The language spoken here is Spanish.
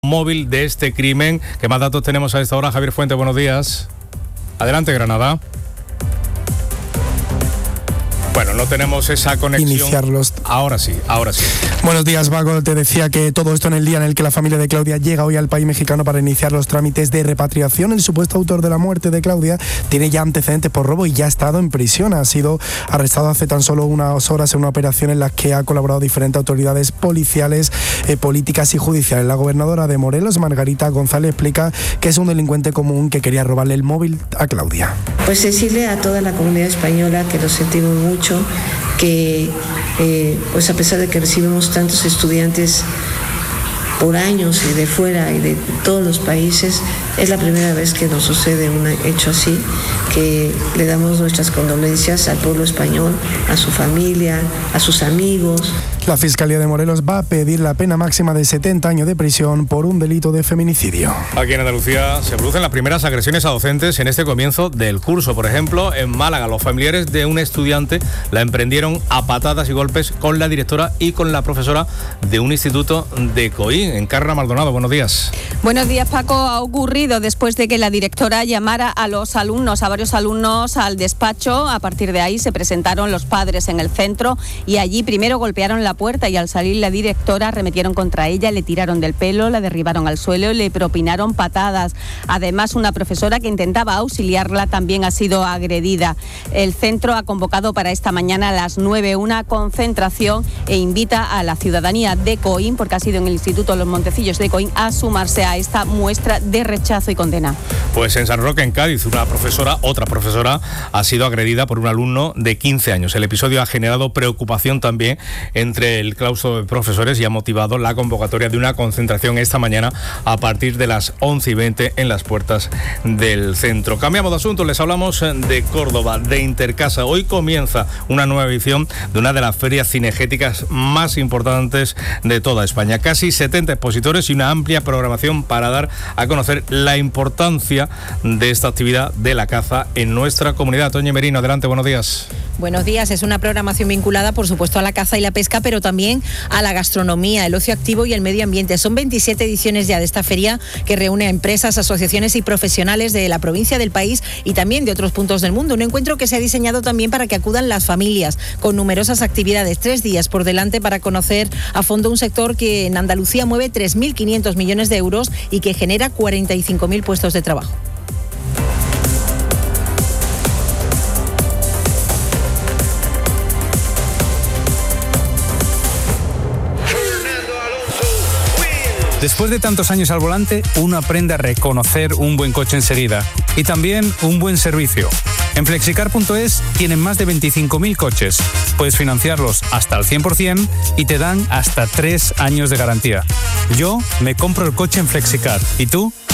móvil de este crimen. ¿Qué más datos tenemos a esta hora? Javier Fuente, buenos días. Adelante, Granada. Bueno, no tenemos esa conexión. Iniciarlos. Ahora sí. Buenos días, Paco. Te decía que todo esto en el día en el que la familia de Claudia llega hoy al país mexicano para iniciar los trámites de repatriación. El supuesto autor de la muerte de Claudia tiene ya antecedentes por robo y ya ha estado en prisión. Ha sido arrestado hace tan solo unas horas en una operación en la que ha colaborado diferentes autoridades policiales, políticas y judiciales. La gobernadora de Morelos, Margarita González, explica que es un delincuente común que quería robarle el móvil a Claudia. Pues decirle a toda la comunidad española que lo sentimos mucho, que pues a pesar de que recibimos tantos estudiantes por años y de fuera y de todos los países, es la primera vez que nos sucede un hecho así, que le damos nuestras condolencias al pueblo español, a su familia, a sus amigos. La Fiscalía de Morelos va a pedir la pena máxima de 70 años de prisión por un delito de feminicidio. Aquí en Andalucía se producen las primeras agresiones a docentes en este comienzo del curso. Por ejemplo, en Málaga, los familiares de un estudiante la emprendieron a patadas y golpes con la directora y con la profesora de un instituto de Coín. Encarna Maldonado, buenos días. Buenos días, Paco. Ha ocurrido después de que la directora llamara a los alumnos, a varios alumnos, al despacho. A partir de ahí se presentaron los padres en el centro y allí primero golpearon la puerta y al salir la directora arremetieron contra ella, le tiraron del pelo, la derribaron al suelo y le propinaron patadas. Además, una profesora que intentaba auxiliarla también ha sido agredida. El centro ha convocado para esta mañana a las 9 una concentración e invita a la ciudadanía de Coín, porque ha sido en el Instituto Los Montecillos de Coín, a sumarse a esta muestra de rechazo y condena. Pues en San Roque, en Cádiz, otra profesora, ha sido agredida por un alumno de 15 años. El episodio ha generado preocupación también entre el claustro de profesores y ha motivado la convocatoria de una concentración esta mañana a partir de las 11:20 en las puertas del centro. Cambiamos de asunto, les hablamos de Córdoba, de Intercasa. Hoy comienza una nueva edición de una de las ferias cinegéticas más importantes de toda España. Casi 70 expositores y una amplia programación para dar a conocer la importancia de esta actividad de la caza en nuestra comunidad. Toñi Merino, adelante, buenos días. Buenos días. Es una programación vinculada, por supuesto, a la caza y la pesca, pero también a la gastronomía, el ocio activo y el medio ambiente. Son 27 ediciones ya de esta feria que reúne a empresas, asociaciones y profesionales de la provincia, del país y también de otros puntos del mundo. Un encuentro que se ha diseñado también para que acudan las familias, con numerosas actividades. 3 días por delante para conocer a fondo un sector que en Andalucía mueve 3.500 millones de euros y que genera 45.000 puestos de trabajo. Después de tantos años al volante, uno aprende a reconocer un buen coche enseguida y también un buen servicio. En Flexicar.es tienen más de 25.000 coches. Puedes financiarlos hasta el 100% y te dan hasta 3 años de garantía. Yo me compro el coche en Flexicar. ¿Y tú?